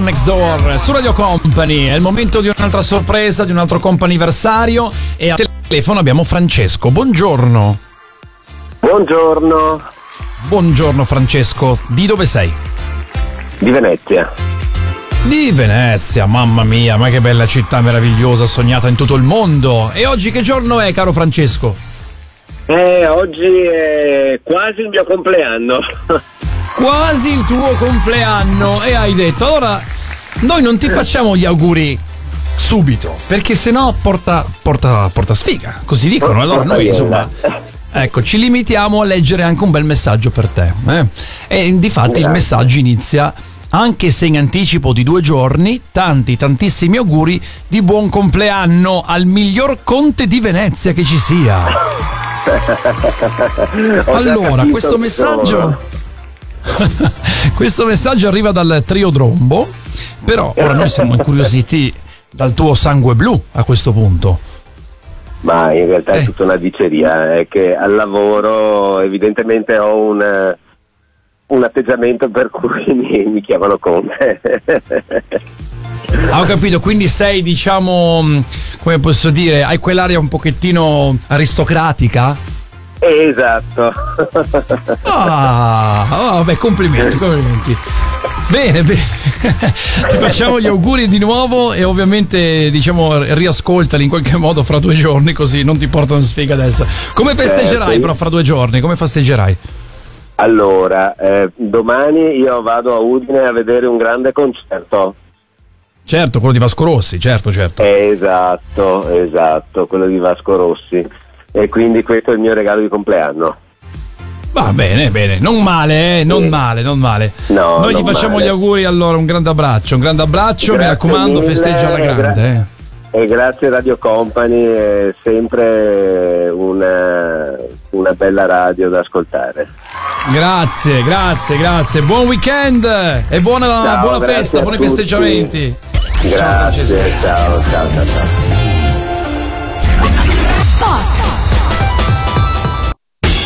Next Door su Radio Company. È il momento di un'altra sorpresa, di un altro comp'anniversario, e a telefono abbiamo Francesco. Buongiorno. Buongiorno. Buongiorno Francesco, di dove sei? Di Venezia. Di Venezia, mamma mia, ma che bella città meravigliosa, sognata in tutto il mondo. E oggi che giorno è, caro Francesco? Oggi è quasi il mio compleanno. Quasi il tuo compleanno, e hai detto, allora noi non ti facciamo gli auguri subito, perché sennò porta sfiga, così dicono. Allora noi insomma, ecco, ci limitiamo a leggere anche un bel messaggio per te, e difatti il messaggio inizia: anche se in anticipo di 2 giorni, tantissimi auguri di buon compleanno al miglior conte di Venezia che ci sia. Allora, questo messaggio questo messaggio arriva dal trio Drombo, però ora noi siamo incuriositi dal tuo sangue blu a questo punto. Ma in realtà è tutta una diceria, è che al lavoro evidentemente ho un atteggiamento per cui mi chiamano conte. Ho capito, quindi sei, diciamo, come posso dire, hai quell'aria un pochettino aristocratica? Esatto. Beh, complimenti. Bene. Ti facciamo gli auguri di nuovo, e ovviamente, diciamo, riascoltali in qualche modo fra 2 giorni, così non ti portano sfiga adesso. Come festeggerai però fra 2 giorni? Come festeggerai? Allora, domani io vado a Udine a vedere un grande concerto. Certo, quello di Vasco Rossi, certo. Esatto, quello di Vasco Rossi. E quindi questo è il mio regalo di compleanno. Va bene, non male, non male. No, noi gli facciamo male. Gli auguri, allora, un grande abbraccio, Grazie mi raccomando, mille, festeggia alla grande. E grazie Radio Company, è sempre una bella radio da ascoltare. Grazie, buon weekend e buona festa, buoni festeggiamenti. Grazie, ciao.